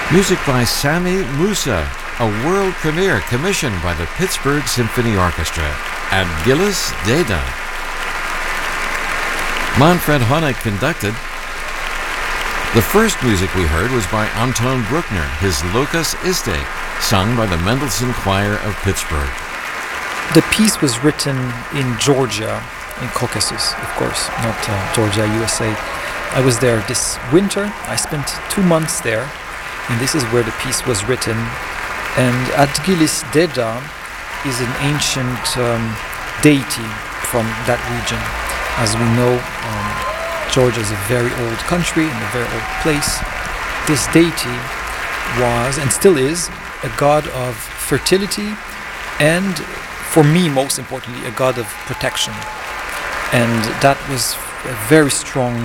Music by Sami Musa, a world premiere commissioned by the Pittsburgh Symphony Orchestra at Gillis Deda. Manfred Honeck conducted. The first music we heard was by Anton Bruckner, his Locus Iste, sung by the Mendelssohn Choir of Pittsburgh. The piece was written in Georgia, in Caucasus, of course, not Georgia, USA. I was there this winter. I spent 2 months there, and this is where the piece was written. And Adgilis Deda is an ancient deity from that region. As we know, Georgia is a very old country and a very old place. This deity was, and still is, a god of fertility and, for me most importantly, a god of protection. And that was a very strong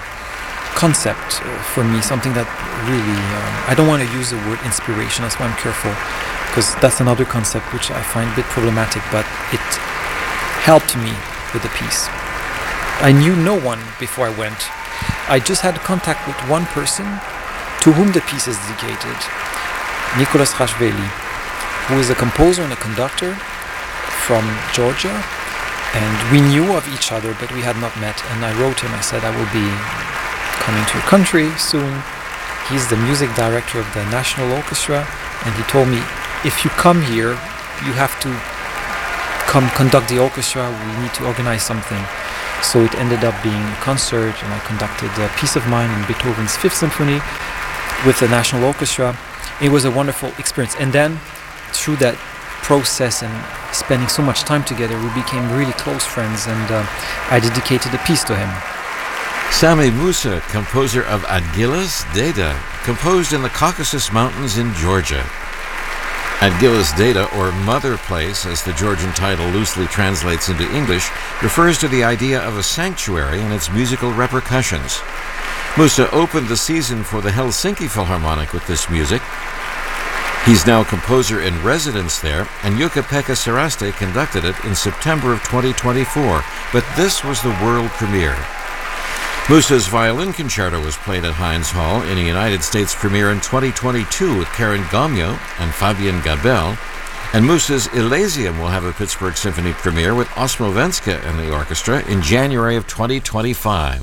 concept for me, something that really, I don't want to use the word inspiration, that's why I'm careful, because that's another concept which I find a bit problematic, but it helped me with the piece. I knew no one before I went. I just had contact with one person to whom the piece is dedicated, Nicholas Khashveli, who is a composer and a conductor from Georgia, and we knew of each other, but we had not met. And I wrote him, I said, I will be coming to your country soon. He's the music director of the National Orchestra, and he told me, if you come here, you have to come conduct the orchestra. We need to organize something. So it ended up being a concert, and I conducted a Piece of Mine in Beethoven's Fifth Symphony with the National Orchestra. It was a wonderful experience. And then, through that process and spending so much time together, we became really close friends, and I dedicated a piece to him. Sami Musa, composer of Adgilis Deda, composed in the Caucasus Mountains in Georgia. Adgilis Deda, or Mother Place, as the Georgian title loosely translates into English, refers to the idea of a sanctuary and its musical repercussions. Musa opened the season for the Helsinki Philharmonic with this music. He's now composer in residence there, and Jukka-Pekka Saraste conducted it in September of 2024, but this was the world premiere. Musa's violin concerto was played at Heinz Hall in a United States premiere in 2022 with Karen Gomio and Fabian Gabel, and Musa's Elysium will have a Pittsburgh Symphony premiere with Osmo Venska and the orchestra in January of 2025.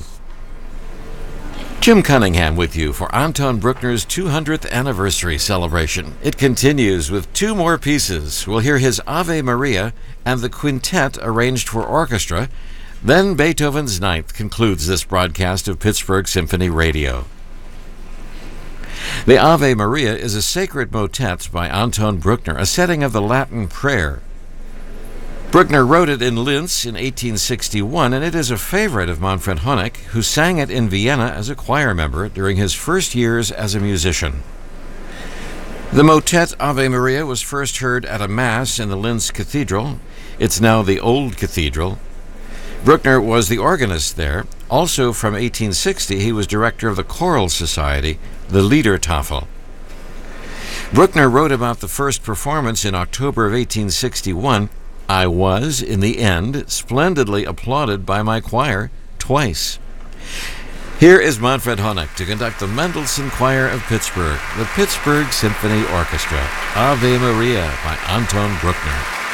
Jim Cunningham with you for Anton Bruckner's 200th anniversary celebration. It continues with 2 more pieces. We'll hear his Ave Maria and the quintet arranged for orchestra. Then Beethoven's Ninth concludes this broadcast of Pittsburgh Symphony Radio. The Ave Maria is a sacred motet by Anton Bruckner, a setting of the Latin prayer. Bruckner wrote it in Linz in 1861, and it is a favorite of Manfred Honeck, who sang it in Vienna as a choir member during his first years as a musician. The motet Ave Maria was first heard at a mass in the Linz Cathedral. It's now the Old Cathedral. Bruckner was the organist there. Also from 1860, he was director of the choral society, the Liedertafel. Bruckner wrote about the first performance in October of 1861. I was, in the end, splendidly applauded by my choir twice. Here is Manfred Honeck to conduct the Mendelssohn Choir of Pittsburgh, the Pittsburgh Symphony Orchestra, Ave Maria by Anton Bruckner.